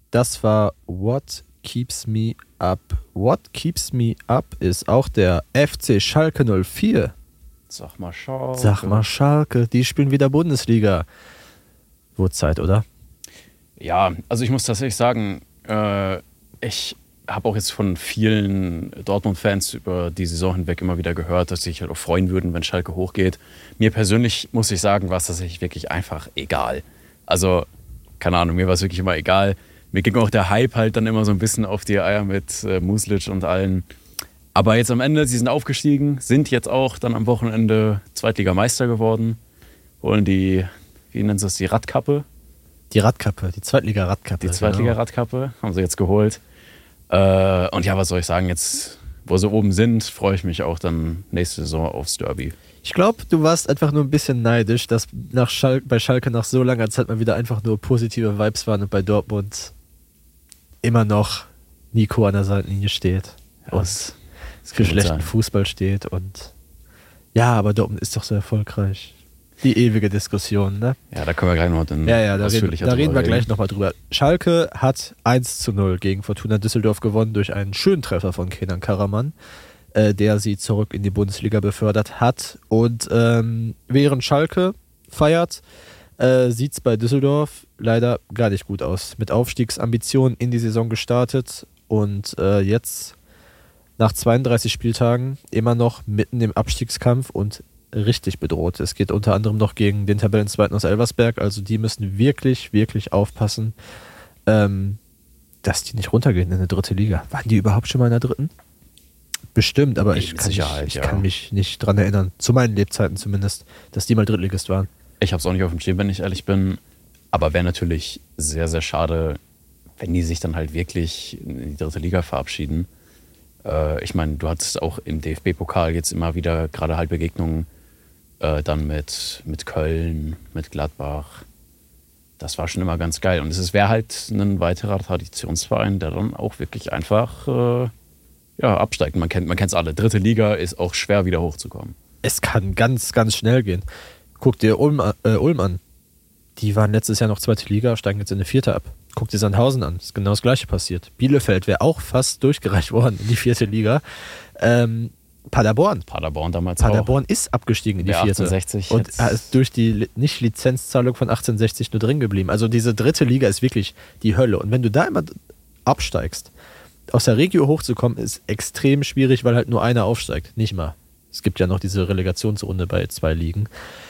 Das war What Keeps Me Up. What Keeps Me Up ist auch der FC Schalke 04. Sag mal Schalke. Sag mal Schalke, die spielen wieder Bundesliga. Wurde Zeit, oder? Ja, also ich muss tatsächlich sagen, ich habe auch jetzt von vielen Dortmund-Fans über die Saison hinweg immer wieder gehört, dass sie sich halt auch freuen würden, wenn Schalke hochgeht. Mir persönlich, muss ich sagen, war es tatsächlich wirklich einfach egal. Also, keine Ahnung, mir war es wirklich immer egal. Mir ging auch der Hype halt dann immer so ein bisschen auf die Eier mit Muslic und allen. Aber jetzt am Ende, sie sind aufgestiegen, sind jetzt auch dann am Wochenende Zweitligameister geworden. Holen die, wie nennt es, die Radkappe? Die Radkappe, die Zweitliga-Radkappe. Die Zweitliga-Radkappe haben sie jetzt geholt. Und ja, was soll ich sagen, jetzt, wo sie oben sind, freue ich mich auch dann nächste Saison aufs Derby. Ich glaube, du warst einfach nur ein bisschen neidisch, dass bei Schalke nach so langer Zeit mal wieder einfach nur positive Vibes waren und bei Dortmund immer noch Nico an der Seitenlinie steht Ja, und für schlechten Fußball steht. Und ja, aber Dortmund ist doch so erfolgreich. Die ewige Diskussion, ne? Ja, da können wir gleich noch da reden wir gleich nochmal drüber. Schalke hat 1:0 gegen Fortuna Düsseldorf gewonnen durch einen schönen Treffer von Kenan Karaman, der sie zurück in die Bundesliga befördert hat. Und während Schalke feiert, sieht es bei Düsseldorf leider gar nicht gut aus. Mit Aufstiegsambitionen in die Saison gestartet und jetzt nach 32 Spieltagen immer noch mitten im Abstiegskampf und richtig bedroht. Es geht unter anderem noch gegen den Tabellenzweiten aus Elversberg, also die müssen wirklich, wirklich aufpassen, dass die nicht runtergehen in eine dritte Liga. Waren die überhaupt schon mal in der dritten? Bestimmt, aber ich kann mich nicht dran erinnern, zu meinen Lebzeiten zumindest, dass die mal Drittligist waren. Ich habe es auch nicht auf dem Schirm, wenn ich ehrlich bin, aber wäre natürlich sehr, sehr schade, wenn die sich dann halt wirklich in die dritte Liga verabschieden. Ich meine, du hattest auch im DFB-Pokal jetzt immer wieder gerade halt Begegnungen dann mit Köln, mit Gladbach. Das war schon immer ganz geil. Und es wäre halt ein weiterer Traditionsverein, der dann auch wirklich einfach absteigt. Man kennt es alle. Dritte Liga ist auch schwer, wieder hochzukommen. Es kann ganz, ganz schnell gehen. Guck dir Ulm an. Die waren letztes Jahr noch zweite Liga, steigen jetzt in eine vierte ab. Guck dir Sandhausen an, ist genau das Gleiche passiert. Bielefeld wäre auch fast durchgereicht worden in die vierte Liga. Paderborn damals Paderborn ist abgestiegen in die vierte. 1860 und ist durch die Nicht-Lizenzzahlung von 1860 nur drin geblieben. Also diese dritte Liga ist wirklich die Hölle. Und wenn du da immer absteigst, aus der Regio hochzukommen, ist extrem schwierig, weil halt nur einer aufsteigt. Nicht mal. Es gibt ja noch diese Relegationsrunde bei 2 Ligen.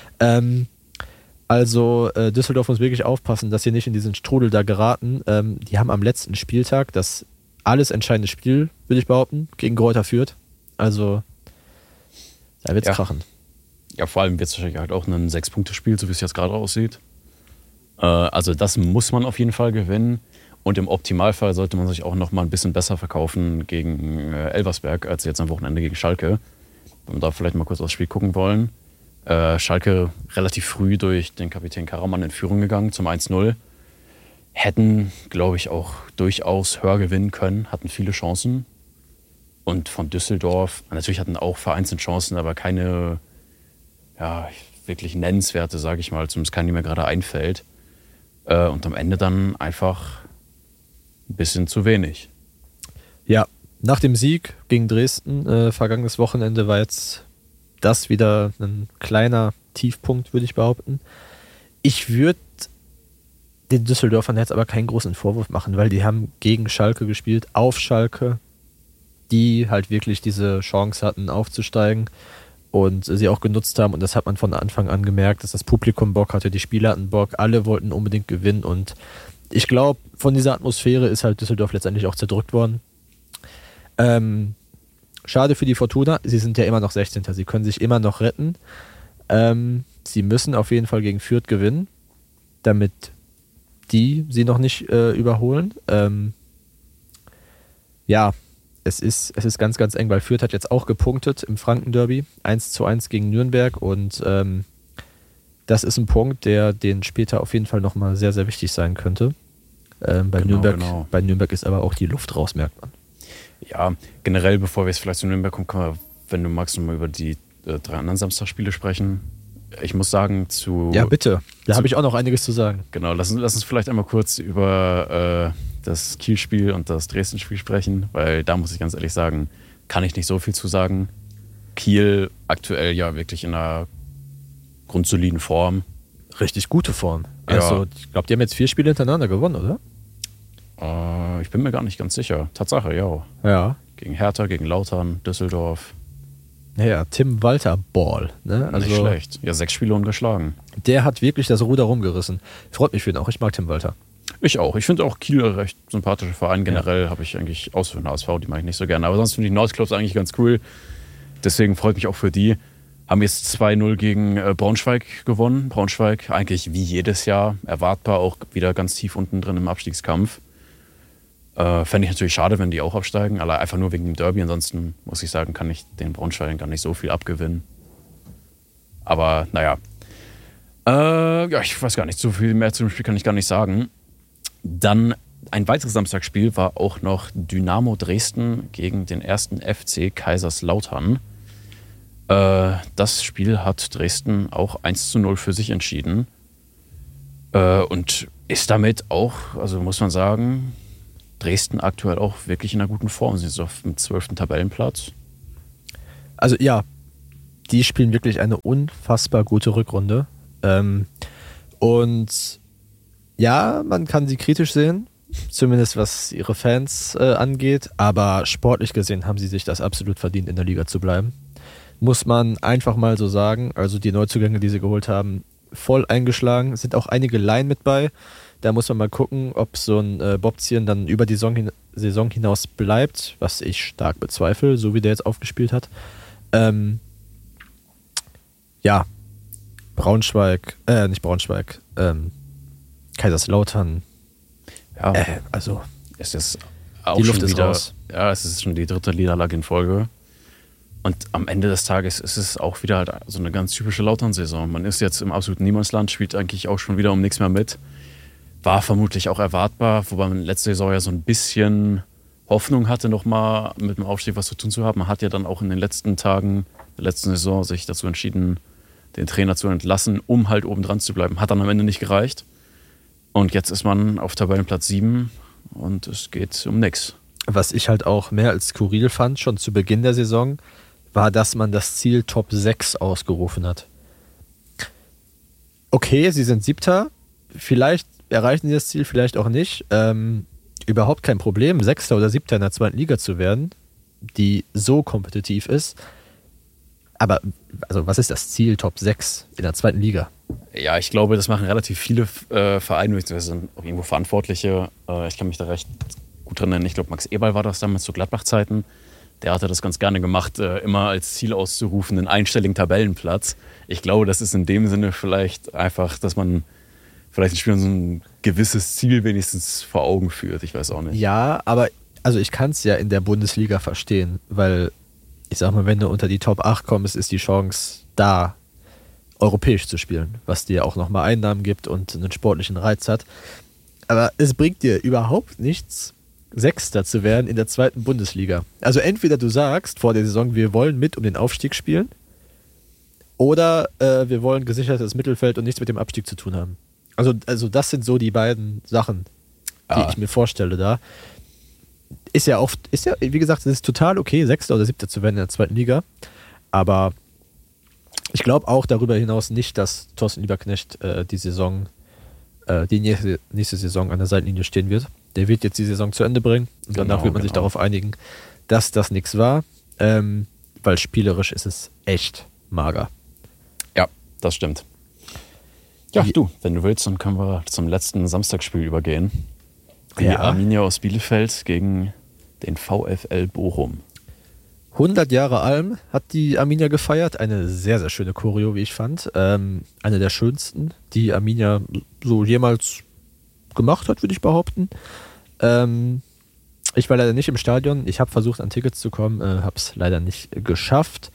Also Düsseldorf muss wirklich aufpassen, dass sie nicht in diesen Strudel da geraten. Die haben am letzten Spieltag das alles entscheidende Spiel, würde ich behaupten, gegen Greuther Fürth. Also da wird's krachen. Ja, vor allem wird es wahrscheinlich halt auch ein 6-Punkte-Spiel, so wie es jetzt gerade aussieht. Also das muss man auf jeden Fall gewinnen. Und im Optimalfall sollte man sich auch noch mal ein bisschen besser verkaufen gegen Elversberg, als jetzt am Wochenende gegen Schalke. Wenn wir da vielleicht mal kurz aufs Spiel gucken wollen. Schalke relativ früh durch den Kapitän Karaman in Führung gegangen zum 1:0. Hätten, glaube ich, auch durchaus höher gewinnen können, hatten viele Chancen. Und von Düsseldorf, natürlich hatten auch vereinzelt Chancen, aber keine wirklich nennenswerte, sage ich mal, zumindest keine, die mir gerade einfällt. Und am Ende dann einfach ein bisschen zu wenig. Ja, nach dem Sieg gegen Dresden vergangenes Wochenende war jetzt das wieder ein kleiner Tiefpunkt, würde ich behaupten. Ich würde den Düsseldorfern jetzt aber keinen großen Vorwurf machen, weil die haben gegen Schalke gespielt, auf Schalke, die halt wirklich diese Chance hatten aufzusteigen und sie auch genutzt haben. Und das hat man von Anfang an gemerkt, dass das Publikum Bock hatte, die Spieler hatten Bock, alle wollten unbedingt gewinnen. Und ich glaube, von dieser Atmosphäre ist halt Düsseldorf letztendlich auch zerdrückt worden. Schade für die Fortuna, sie sind ja immer noch 16. Sie können sich immer noch retten. Sie müssen auf jeden Fall gegen Fürth gewinnen, damit die sie noch nicht überholen. Es ist ganz, ganz eng, weil Fürth hat jetzt auch gepunktet im Franken-Derby, 1:1 gegen Nürnberg und das ist ein Punkt, der denen später auf jeden Fall nochmal sehr, sehr wichtig sein könnte. Bei Nürnberg ist aber auch die Luft raus, merkt man. Ja, generell, bevor wir jetzt vielleicht zu Nürnberg kommen, können wir, wenn du magst, nochmal über die 3 anderen Samstagsspiele sprechen. Ich muss sagen, Ja, bitte. Da habe ich auch noch einiges zu sagen. Genau, lass uns vielleicht einmal kurz über das Kiel-Spiel und das Dresden-Spiel sprechen, weil da muss ich ganz ehrlich sagen, kann ich nicht so viel zu sagen. Kiel aktuell ja wirklich in einer grundsoliden Form. Richtig gute Form. Also, ich glaube, die haben jetzt 4 Spiele hintereinander gewonnen, oder? Ich bin mir gar nicht ganz sicher. Tatsache, ja. Ja. Gegen Hertha, gegen Lautern, Düsseldorf. Ja, Tim Walter Ball. Ne? Also, nicht schlecht. Ja, 6 Spiele ungeschlagen. Der hat wirklich das Ruder rumgerissen. Freut mich für ihn auch. Ich mag Tim Walter. Ich auch. Ich finde auch Kiel ein recht sympathischer Verein. Generell habe ich eigentlich, außer für den HSV, die mag ich nicht so gerne. Aber sonst finde ich Nordclubs eigentlich ganz cool. Deswegen freut mich auch für die. Haben jetzt 2-0 gegen Braunschweig gewonnen. Braunschweig eigentlich wie jedes Jahr erwartbar auch wieder ganz tief unten drin im Abstiegskampf. Fände ich natürlich schade, wenn die auch absteigen, aber einfach nur wegen dem Derby. Ansonsten muss ich sagen, kann ich den Braunschweigern gar nicht so viel abgewinnen. Aber naja. Ja, ich weiß gar nicht, so viel mehr zu dem Spiel kann ich gar nicht sagen. Dann ein weiteres Samstagsspiel war auch noch Dynamo Dresden gegen den 1. FC Kaiserslautern. Das Spiel hat Dresden auch 1-0 für sich entschieden. Und ist damit auch, also muss man sagen, Dresden aktuell auch wirklich in einer guten Form. Sie sind auf dem 12. Tabellenplatz. Also ja, die spielen wirklich eine unfassbar gute Rückrunde. Und ja, man kann sie kritisch sehen, zumindest was ihre Fans angeht, aber sportlich gesehen haben sie sich das absolut verdient, in der Liga zu bleiben. Muss man einfach mal so sagen. Also die Neuzugänge, die sie geholt haben, voll eingeschlagen. Sind auch einige Laien mit bei. Da muss man mal gucken, ob so ein Bobzien dann über die Saison hinaus bleibt, was ich stark bezweifle, so wie der jetzt aufgespielt hat. Ja, Kaiserslautern. Ja, also es ist auch die Luft schon ist wieder, raus. Ja, es ist schon die 3. Niederlage in Folge. Und am Ende des Tages ist es auch wieder halt so eine ganz typische Lautern-Saison. Man ist jetzt im absoluten Niemandsland, spielt eigentlich auch schon wieder um nichts mehr mit. War vermutlich auch erwartbar, wobei man letzte Saison ja so ein bisschen Hoffnung hatte, nochmal mit dem Aufstieg was zu tun zu haben. Man hat ja dann auch in den letzten Tagen der letzten Saison sich dazu entschieden, den Trainer zu entlassen, um halt oben dran zu bleiben. Hat dann am Ende nicht gereicht. Und jetzt ist man auf Tabellenplatz 7 und es geht um nichts. Was ich halt auch mehr als skurril fand, schon zu Beginn der Saison, war, dass man das Ziel Top 6 ausgerufen hat. Okay, sie sind 7. Vielleicht erreichen sie das Ziel, vielleicht auch nicht. Überhaupt kein Problem, 6. oder 7. in der 2. Liga zu werden, die so kompetitiv ist. Aber also was ist das Ziel Top 6 in der 2. Liga? Ja, ich glaube, das machen relativ viele Vereine, beziehungsweise auch irgendwo Verantwortliche. Ich kann mich da recht gut dran erinnern. Ich glaube, Max Eberl war das damals zu Gladbach-Zeiten. Der hatte das ganz gerne gemacht, immer als Ziel auszurufen, einen einstelligen Tabellenplatz. Ich glaube, das ist in dem Sinne vielleicht einfach, dass man vielleicht den Spielern so ein gewisses Ziel wenigstens vor Augen führt. Ich weiß auch nicht. Ja, aber also ich kann es ja in der Bundesliga verstehen, weil ich sag mal, wenn du unter die Top 8 kommst, ist die Chance da, europäisch zu spielen, was dir auch nochmal Einnahmen gibt und einen sportlichen Reiz hat. Aber es bringt dir überhaupt nichts, 6. zu werden in der 2. Bundesliga. Also entweder du sagst vor der Saison, wir wollen mit um den Aufstieg spielen, oder wir wollen gesichertes Mittelfeld und nichts mit dem Abstieg zu tun haben. Also das sind so die beiden Sachen, die ich mir vorstelle da. Ist ja, wie gesagt, es ist total okay, 6. oder 7. zu werden in der 2. Liga. Aber ich glaube auch darüber hinaus nicht, dass Thorsten Lieberknecht die nächste Saison an der Seitenlinie stehen wird. Der wird jetzt die Saison zu Ende bringen und danach wird man sich darauf einigen, dass das nichts war, weil spielerisch ist es echt mager. Ja, das stimmt. Ja, du, wenn du willst, dann können wir zum letzten Samstagsspiel übergehen. Die Arminia aus Bielefeld gegen den VfL Bochum. 100 Jahre Alm hat die Arminia gefeiert. Eine sehr, sehr schöne Choreo, wie ich fand. Eine der schönsten, die Arminia so jemals gemacht hat, würde ich behaupten. Ich war leider nicht im Stadion. Ich habe versucht, an Tickets zu kommen, habe es leider nicht geschafft.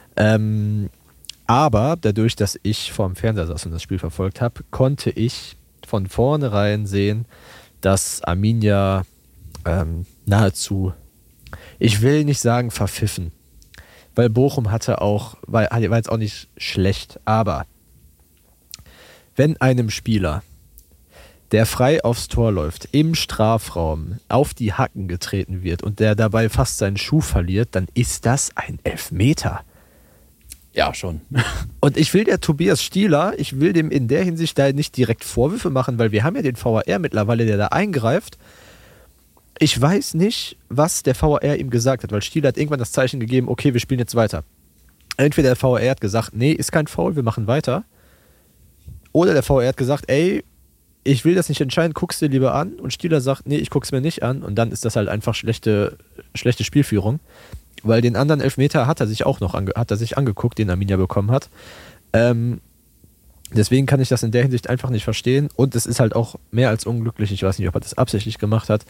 Aber dadurch, dass ich vorm Fernseher saß und das Spiel verfolgt habe, konnte ich von vornherein sehen, dass Arminia nahezu, ich will nicht sagen verpfiffen, weil Bochum war jetzt auch nicht schlecht, aber wenn einem Spieler der frei aufs Tor läuft, im Strafraum auf die Hacken getreten wird und der dabei fast seinen Schuh verliert, dann ist das ein Elfmeter. Ja, schon. Und ich will der Tobias Stieler, ich will dem in der Hinsicht da nicht direkt Vorwürfe machen, weil wir haben ja den VAR mittlerweile, der da eingreift. Ich weiß nicht, was der VAR ihm gesagt hat, weil Stieler hat irgendwann das Zeichen gegeben, okay, wir spielen jetzt weiter. Entweder der VAR hat gesagt, nee, ist kein Foul, wir machen weiter. Oder der VAR hat gesagt, ey, ich will das nicht entscheiden, guck's dir lieber an. Und Stieler sagt, nee, ich guck's mir nicht an. Und dann ist das halt einfach schlechte Spielführung. Weil den anderen Elfmeter hat er sich auch noch angeguckt, den Arminia bekommen hat. Deswegen kann ich das in der Hinsicht einfach nicht verstehen. Und es ist halt auch mehr als unglücklich, ich weiß nicht, ob er das absichtlich gemacht hat,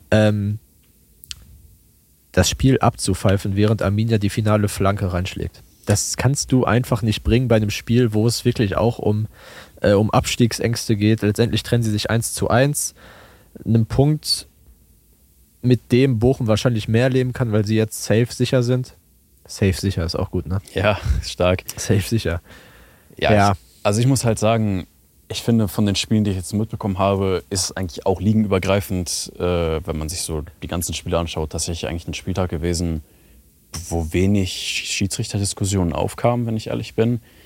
das Spiel abzupfeifen, während Arminia die finale Flanke reinschlägt. Das kannst du einfach nicht bringen bei einem Spiel, wo es wirklich auch um Abstiegsängste geht. Letztendlich trennen sie sich 1:1. Einem Punkt, mit dem Bochum wahrscheinlich mehr leben kann, weil sie jetzt safe sicher sind. Safe sicher ist auch gut, ne? Ja, stark. Safe sicher. Ja. Also ich muss halt sagen, ich finde, von den Spielen, die ich jetzt mitbekommen habe, ist es eigentlich auch ligenübergreifend, wenn man sich so die ganzen Spiele anschaut, tatsächlich eigentlich ein Spieltag gewesen, wo wenig Schiedsrichterdiskussionen aufkamen, wenn ich ehrlich bin.